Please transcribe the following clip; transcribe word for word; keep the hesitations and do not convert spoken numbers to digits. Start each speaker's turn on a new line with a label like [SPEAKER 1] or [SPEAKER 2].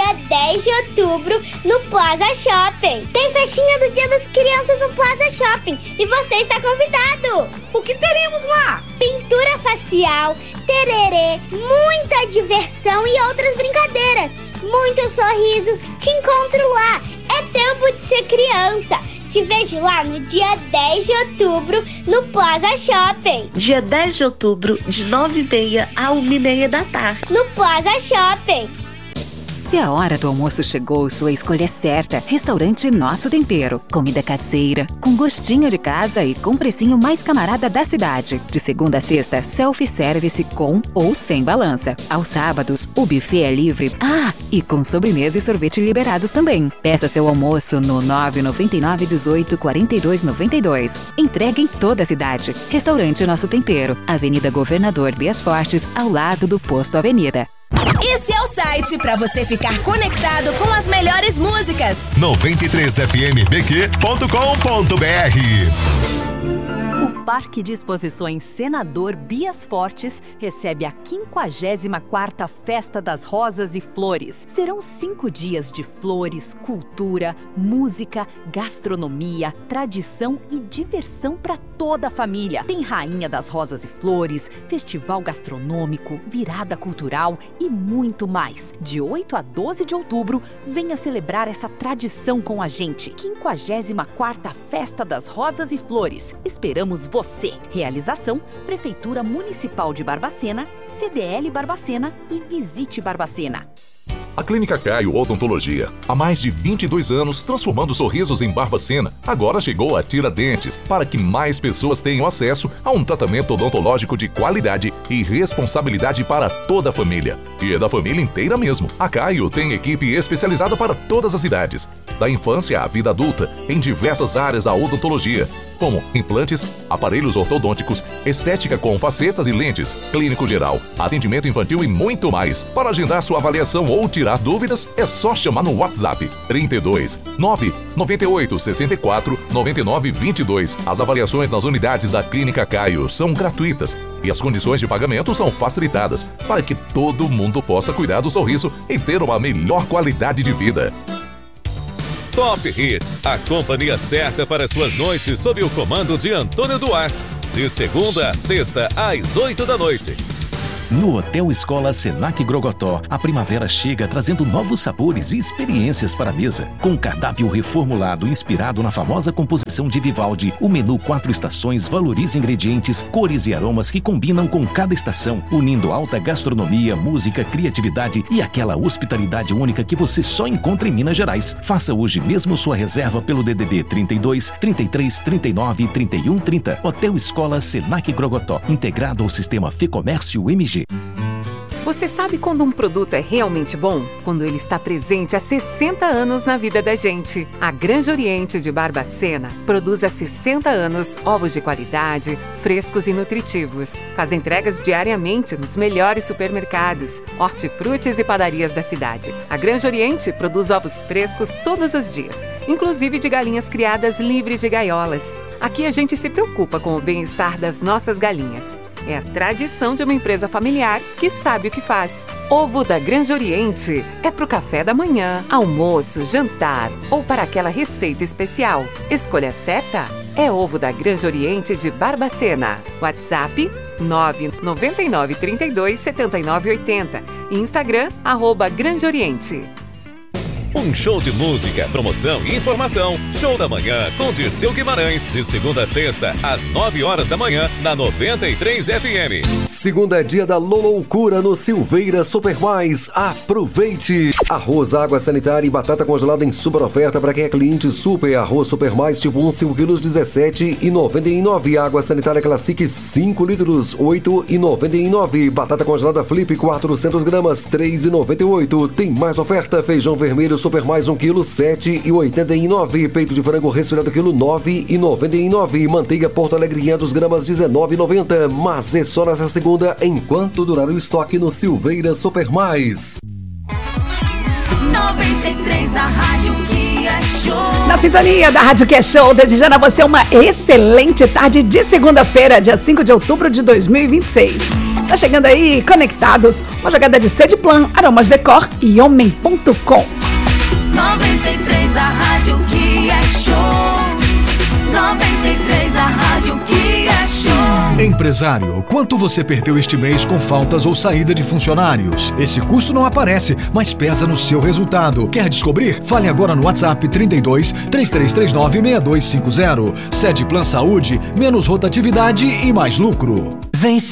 [SPEAKER 1] dia dez de outubro no Plaza Shopping. Tem festinha do Dia das Crianças no Plaza Shopping e você está convidado.
[SPEAKER 2] O que teremos lá?
[SPEAKER 1] Pintura facial, tererê, muita diversão e outras brincadeiras. Muitos sorrisos. Te encontro lá. É tempo de ser criança. Te vejo lá no dia dez de outubro no Plaza Shopping.
[SPEAKER 3] Dia dez de outubro, de nove e meia a uma e meia da tarde.
[SPEAKER 1] No Plaza Shopping.
[SPEAKER 4] Se a hora do almoço chegou, sua escolha é certa. Restaurante Nosso Tempero. Comida caseira, com gostinho de casa e com precinho mais camarada da cidade. De segunda a sexta, self-service com ou sem balança. Aos sábados, o buffet é livre. Ah, e com sobremesa e sorvete liberados também. Peça seu almoço no nove nove nove, dezoito, quarenta e dois, noventa e dois. Entrega em toda a cidade. Restaurante Nosso Tempero. Avenida Governador Bias Fortes, ao lado do Posto Avenida.
[SPEAKER 5] Esse é o site para você ficar conectado com as melhores músicas.
[SPEAKER 6] noventa e três F M B Q ponto com ponto B R.
[SPEAKER 7] O Parque de Exposições Senador Bias Fortes recebe a quinquagésima quarta Festa das Rosas e Flores. Serão cinco dias de flores, cultura, música, gastronomia, tradição e diversão para toda a família. Tem Rainha das Rosas e Flores, festival gastronômico, virada cultural e muito mais. De oito a doze de outubro, venha celebrar essa tradição com a gente. quinquagésima quarta Festa das Rosas e Flores. Esperamos você. Realização: Prefeitura Municipal de Barbacena, C D L Barbacena e Visite Barbacena.
[SPEAKER 8] A Clínica Caio Odontologia, há mais de vinte e dois anos transformando sorrisos em Barbacena, agora chegou a Tiradentes, para que mais pessoas tenham acesso a um tratamento odontológico de qualidade e responsabilidade para toda a família. E é da família inteira mesmo. A Caio tem equipe especializada para todas as idades, da infância à vida adulta, em diversas áreas da odontologia, como implantes, aparelhos ortodônticos, estética com facetas e lentes, clínico geral, atendimento infantil e muito mais. Para agendar sua avaliação ou tirar dúvidas, é só chamar no WhatsApp trinta e dois, nove nove oito, sessenta e quatro, noventa e nove, vinte e dois. As avaliações nas unidades da Clínica Caio são gratuitas e as condições de pagamento são facilitadas para que todo mundo possa cuidar do sorriso e ter uma melhor qualidade de vida.
[SPEAKER 9] Top Hits, a companhia certa para suas noites sob o comando de Antônio Duarte. De segunda a sexta, às oito da noite.
[SPEAKER 10] No Hotel Escola Senac Grogotó, a primavera chega trazendo novos sabores e experiências para a mesa. Com um cardápio reformulado inspirado na famosa composição de Vivaldi, o menu Quatro Estações valoriza ingredientes, cores e aromas que combinam com cada estação, unindo alta gastronomia, música, criatividade e aquela hospitalidade única que você só encontra em Minas Gerais. Faça hoje mesmo sua reserva pelo D D D trinta e dois, trinta e três, trinta e nove, trinta e um, trinta. Hotel Escola Senac Grogotó, integrado ao sistema Fecomércio M G.
[SPEAKER 4] Você sabe quando um produto é realmente bom? Quando ele está presente há sessenta anos na vida da gente. A Granja Oriente de Barbacena produz há sessenta anos ovos de qualidade, frescos e nutritivos. Faz entregas diariamente nos melhores supermercados, hortifrutis e padarias da cidade. A Granja Oriente produz ovos frescos todos os dias, inclusive de galinhas criadas livres de gaiolas. Aqui a gente se preocupa com o bem-estar das nossas galinhas. É a tradição de uma empresa familiar que sabe o que faz. Ovo da Granja Oriente é para o café da manhã, almoço, jantar ou para aquela receita especial. Escolha certa é ovo da Granja Oriente de Barbacena. WhatsApp nove nove nove, trinta e dois, setenta e nove, oitenta e Instagram arroba Granja Oriente.
[SPEAKER 9] Um show de música, promoção e informação. Show da Manhã com Dirceu Guimarães, de segunda a sexta, às nove horas da manhã, na noventa e três F M.
[SPEAKER 11] Segunda é dia da Loucura no Silveira Super Mais. Aproveite! Arroz, água sanitária e batata congelada em super oferta para quem é cliente Super. Arroz Super Mais tipo um, cinco quilos, dezessete reais e noventa e nove centavos. Água sanitária Classic, cinco litros, oito reais e noventa e nove centavos. Batata congelada Flip, quatrocentas gramas, três reais e noventa e oito centavos. Tem mais oferta. Feijão vermelho Super Mais um quilo, sete reais e oitenta e nove centavos. Peito de frango resfriado quilo, nove reais e noventa e nove centavos. Manteiga Porto Alegre quinhentas gramas, dezenove reais e noventa centavos. Mas é só nessa segunda, enquanto durar o estoque no Silveira Super Mais.
[SPEAKER 5] noventa e três, a rádio que é show.
[SPEAKER 2] Na sintonia da Rádio que é Show, desejando a você uma excelente tarde de segunda-feira, dia cinco de outubro de dois mil e vinte e seis. Tá chegando aí, Conectados, uma jogada de Cedplan, Aromas Decor e Homem ponto com.
[SPEAKER 12] noventa e três, a rádio que é show. noventa e três, a rádio que é show.
[SPEAKER 13] Empresário, quanto você perdeu este mês com faltas ou saída de funcionários? Esse custo não aparece, mas pesa no seu resultado. Quer descobrir? Fale agora no WhatsApp trinta e dois, três três três nove, seis dois cinco zero. Cedplan Saúde, menos rotatividade e mais lucro.
[SPEAKER 14] Vem